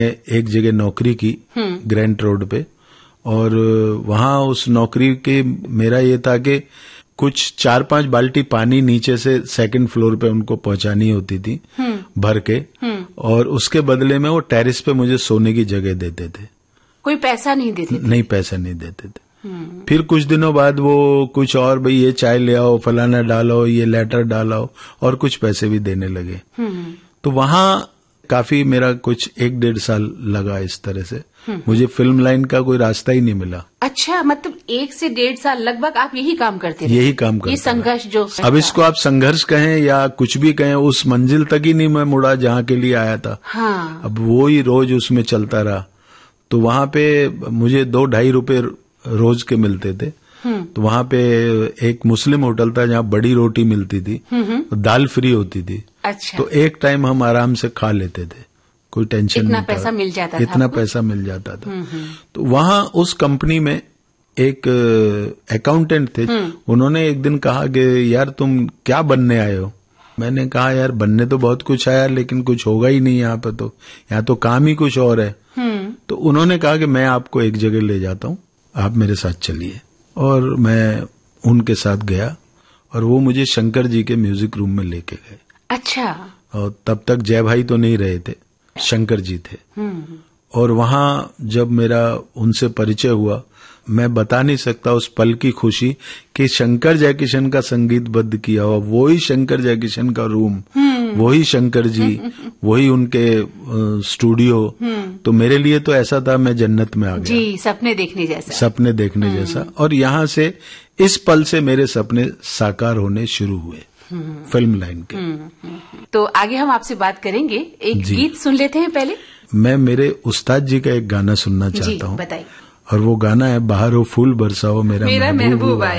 एक जगह नौकरी की ग्रैंट रोड पे, और वहां उस नौकरी के मेरा ये था कि कुछ 4-5 बाल्टी पानी नीचे से सेकंड फ्लोर पे उनको पहुंचानी होती थी भर के, और उसके बदले में वो टेरेस पे मुझे सोने की जगह देते थे। कोई पैसा नहीं देते थे? नहीं, पैसा नहीं देते थे। फिर कुछ दिनों बाद वो कुछ और, भाई ये चाय ले आओ, फलाना डालो, ये लेटर डालो, और कुछ पैसे भी देने लगे। तो वहां काफी मेरा कुछ 1-1.5 साल लगा इस तरह से। मुझे फिल्म लाइन का कोई रास्ता ही नहीं मिला। अच्छा, मतलब 1 से 1.5 साल लगभग आप यही काम करते रहे? यही काम करते, ये संघर्ष जो अब इसको आप संघर्ष कहें या कुछ भी कहें, उस मंजिल तक ही नहीं मैं मुड़ा जहाँ के लिए आया था। हाँ। अब वो ही रोज उसमें चलता रहा। तो वहां पे मुझे 2-2.5 रुपए रोज के मिलते थे। तो वहां पे एक मुस्लिम होटल था जहाँ बड़ी रोटी मिलती थी, दाल फ्री होती थी। अच्छा। तो एक टाइम हम आराम से खा लेते थे, कोई टेंशन नहीं था। पैसा मिल जाता था? इतना पैसा मिल जाता था। तो वहां उस कंपनी में एक अकाउंटेंट थे, उन्होंने एक दिन कहा कि यार तुम क्या बनने आए हो? मैंने कहा यार बनने तो बहुत कुछ आया, लेकिन कुछ होगा ही नहीं यहाँ पे, तो यहाँ तो काम ही कुछ और है। तो उन्होंने कहा कि मैं आपको एक जगह ले जाता हूँ, आप मेरे साथ चलिए। और मैं उनके साथ गया, और वो मुझे शंकर जी के म्यूजिक रूम में लेके गए। अच्छा। और तब तक जय भाई तो नहीं रहे थे, शंकर जी थे। और वहां जब मेरा उनसे परिचय हुआ, मैं बता नहीं सकता उस पल की खुशी कि शंकर जयकिशन का संगीतबद्ध किया हुआ, वही शंकर जयकिशन का रूम, वही शंकर जी, वही उनके स्टूडियो। तो मेरे लिए तो ऐसा था मैं जन्नत में आ गया जी, सपने देखने जैसा। सपने देखने जैसा। और यहाँ से इस पल से मेरे सपने साकार होने शुरू हुए फिल्म लाइन के। तो आगे हम आपसे बात करेंगे, एक गीत सुन लेते हैं पहले। मैं मेरे उस्ताद जी का एक गाना सुनना चाहता हूँ, बताइए। और वो गाना है बाहर हो फूल बरसाओ मेरा महबूब आया।